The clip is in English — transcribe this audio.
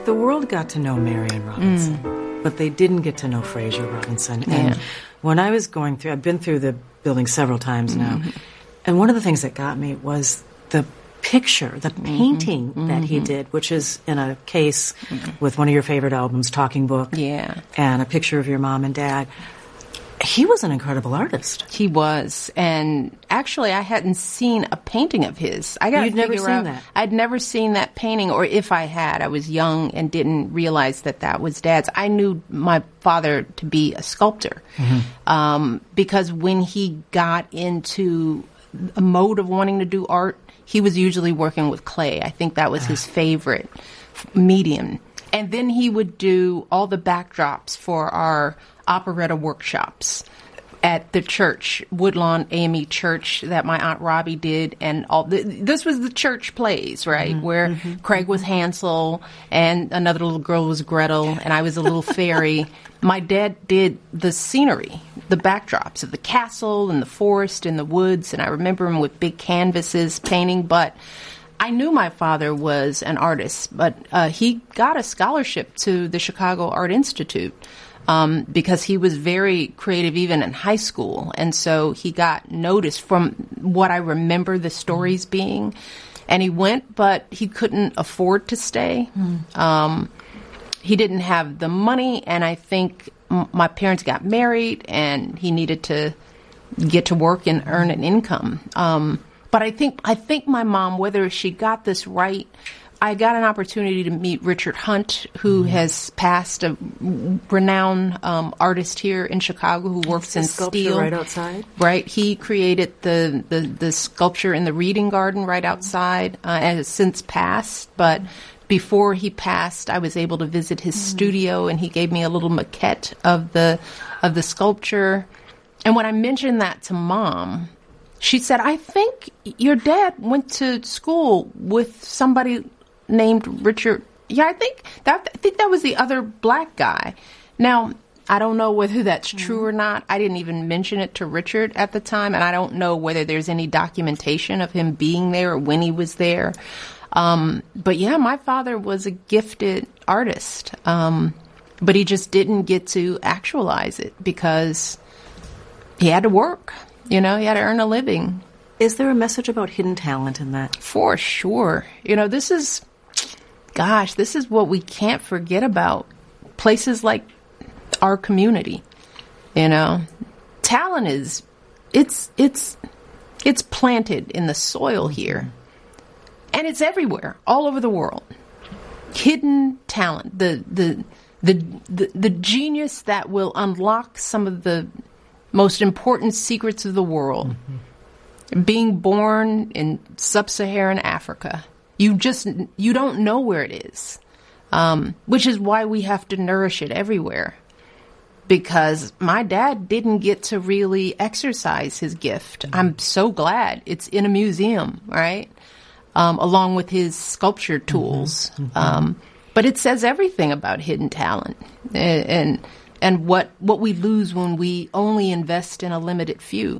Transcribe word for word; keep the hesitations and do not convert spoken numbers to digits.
the world got to know Marion Robinson, mm. but they didn't get to know Fraser Robinson. Yeah. And when I was going through, I've been through the building several times now, mm-hmm. and one of the things that got me was the picture, the painting mm-hmm. that he did, which is in a case mm-hmm. with one of your favorite albums, Talking Book, yeah, and a picture of your mom and dad. He was an incredible artist. He was, and actually, I hadn't seen a painting of his. I got You'd never seen out, that. I'd never seen that painting, or if I had, I was young and didn't realize that that was Dad's. I knew my father to be a sculptor, mm-hmm. um, because when he got into a mode of wanting to do art, he was usually working with clay. I think that was his favorite medium. And then he would do all the backdrops for our operetta workshops at the church, Woodlawn A M E Church, that my Aunt Robbie did. And all the, this was the church plays, right, mm-hmm. where mm-hmm. Craig was Hansel and another little girl was Gretel and I was a little fairy. My dad did the scenery, the backdrops of the castle and the forest and the woods, and I remember him with big canvases painting, but I knew my father was an artist, but uh, he got a scholarship to the Chicago Art Institute um, because he was very creative even in high school. And so he got noticed from what I remember the stories being. And he went, but he couldn't afford to stay. Mm. Um, he didn't have the money, and I think m- my parents got married, and he needed to get to work and earn an income. Um But I think I think my mom, whether she got this right, I got an opportunity to meet Richard Hunt, who mm-hmm. has passed, a renowned um, artist here in Chicago who works in steel. Right outside? Right. He created the, the, the sculpture in the Reading Garden right outside, uh, and has since passed. But before he passed, I was able to visit his mm-hmm. studio, and he gave me a little maquette of the of the sculpture. And when I mentioned that to Mom, she said, I think your dad went to school with somebody named Richard. Yeah, I think that I think that was the other black guy. Now, I don't know whether that's true or not. I didn't even mention it to Richard at the time, and I don't know whether there's any documentation of him being there or when he was there. Um, but yeah, my father was a gifted artist, um, but he just didn't get to actualize it because he had to work. You know, he had to earn a living. Is there a message about hidden talent in that? For sure. You know, this is, gosh, this is what we can't forget about places like our community. You know, talent is, it's, it's, it's planted in the soil here. And it's everywhere, all over the world. Hidden talent, the, the, the, the, the genius that will unlock some of the most important secrets of the world. Mm-hmm. Being born in sub-Saharan Africa, you just you don't know where it is, um, which is why we have to nourish it everywhere. Because my dad didn't get to really exercise his gift. Mm-hmm. I'm so glad it's in a museum, right? Um, along with his sculpture tools, mm-hmm. um, but it says everything about hidden talent and. and and what, what we lose when we only invest in a limited few.